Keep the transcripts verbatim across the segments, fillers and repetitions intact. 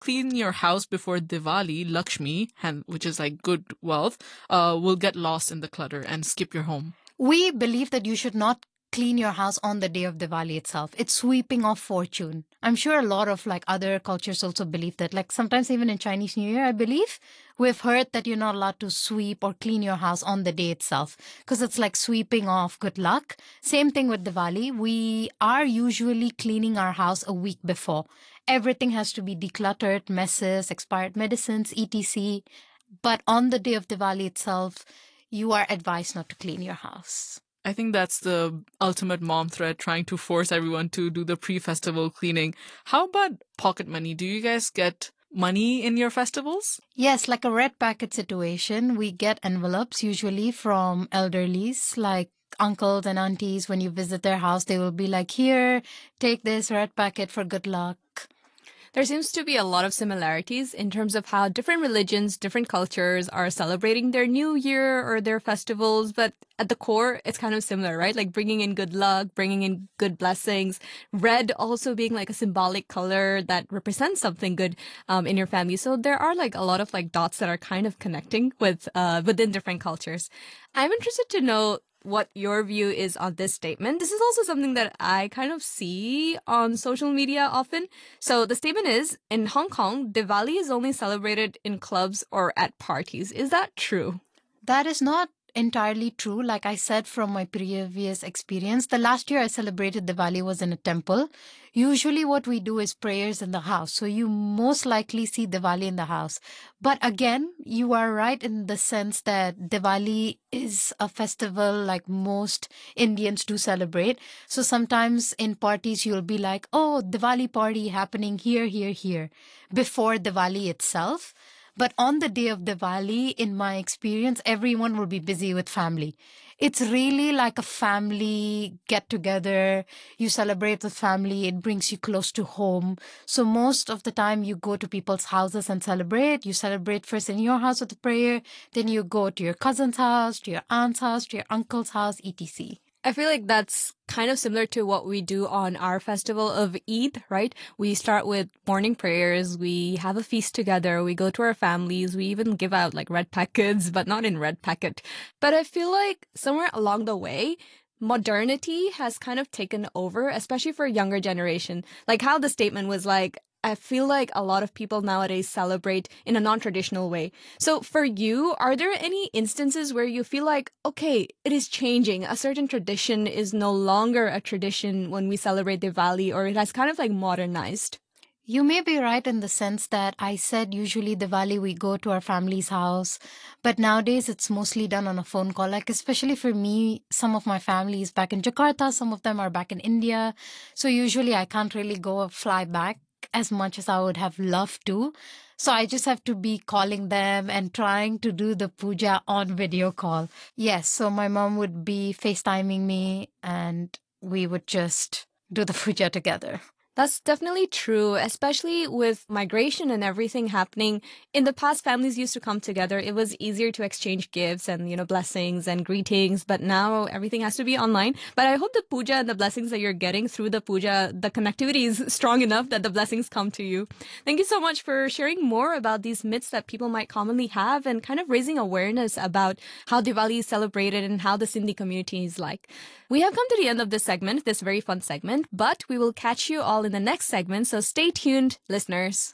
clean your house before Diwali, Lakshmi, and which is like good wealth, uh, will get lost in the clutter and skip your home. We believe that you should not clean your house on the day of Diwali itself. It's sweeping off fortune. I'm sure a lot of like other cultures also believe that. Like sometimes even in Chinese New Year, I believe we've heard that you're not allowed to sweep or clean your house on the day itself because it's like sweeping off good luck. Same thing with Diwali. We are usually cleaning our house a week before. Everything has to be decluttered, messes, expired medicines, et cetera. But on the day of Diwali itself, you are advised not to clean your house. I think that's the ultimate mom threat, trying to force everyone to do the pre-festival cleaning. How about pocket money? Do you guys get money in your festivals? Yes, like a red packet situation. We get envelopes usually from elderlies, like uncles and aunties. When you visit their house, they will be like, here, take this red packet for good luck. There seems to be a lot of similarities in terms of how different religions, different cultures are celebrating their new year or their festivals. But at the core, it's kind of similar, right? Like bringing in good luck, bringing in good blessings. Red also being like a symbolic color that represents something good um, in your family. So there are like a lot of like dots that are kind of connecting with uh, within different cultures. I'm interested to know what your view is on this statement. This is also something that I kind of see on social media often. So the statement is, in Hong Kong, Diwali is only celebrated in clubs or at parties. Is that true? That is not entirely true. Like I said from my previous experience, the last year I celebrated Diwali was in a temple. Usually what we do is prayers in the house. So you most likely see Diwali in the house. But again, you are right in the sense that Diwali is a festival like most Indians do celebrate. So sometimes in parties, you'll be like, oh, Diwali party happening here, here, here, before Diwali itself. But on the day of Diwali, in my experience, everyone will be busy with family. It's really like a family get-together. You celebrate with family. It brings you close to home. So most of the time, you go to people's houses and celebrate. You celebrate first in your house with a prayer. Then you go to your cousin's house, to your aunt's house, to your uncle's house, et cetera. I feel like that's kind of similar to what we do on our festival of Eid, right? We start with morning prayers, we have a feast together, we go to our families, we even give out like red packets, but not in red packet. But I feel like somewhere along the way, modernity has kind of taken over, especially for a younger generation. Like how the statement was like, I feel like a lot of people nowadays celebrate in a non-traditional way. So for you, are there any instances where you feel like, okay, it is changing, a certain tradition is no longer a tradition when we celebrate Diwali, or it has kind of like modernized? You may be right in the sense that I said usually Diwali we go to our family's house, but nowadays it's mostly done on a phone call. Like especially for me, some of my family is back in Jakarta, some of them are back in India. So usually I can't really go fly back as much as I would have loved to. So I just have to be calling them and trying to do the puja on video call. Yes, so my mom would be FaceTiming me and we would just do the puja together. That's definitely true, especially with migration and everything happening. In the past, families used to come together. It was easier to exchange gifts and, you know, blessings and greetings. But now everything has to be online. But I hope the puja and the blessings that you're getting through the puja, the connectivity is strong enough that the blessings come to you. Thank you so much for sharing more about these myths that people might commonly have and kind of raising awareness about how Diwali is celebrated and how the Sindhi community is like. We have come to the end of this segment, this very fun segment, but we will catch you all in the next segment, so stay tuned, listeners.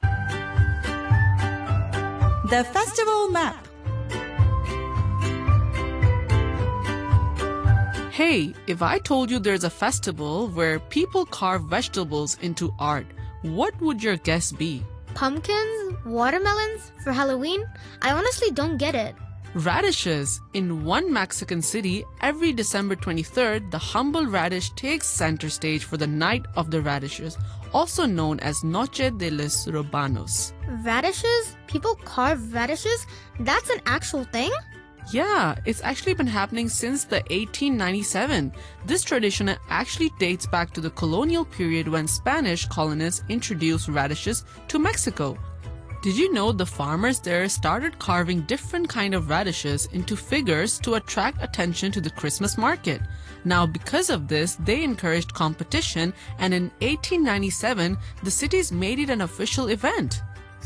The Festival Map. Hey, if I told you there's a festival where people carve vegetables into art, what would your guess be? Pumpkins? Watermelons? For Halloween? I honestly don't get it. Radishes. In one Mexican city, every December twenty-third, the humble radish takes center stage for the Night of the Radishes, also known as Noche de los Robanos. Radishes? People carve radishes? That's an actual thing? Yeah, it's actually been happening since the eighteen ninety-seven. This tradition actually dates back to the colonial period when Spanish colonists introduced radishes to Mexico. Did you know the farmers there started carving different kind of radishes into figures to attract attention to the Christmas market? Now, because of this, they encouraged competition, and in eighteen ninety-seven, the cities made it an official event.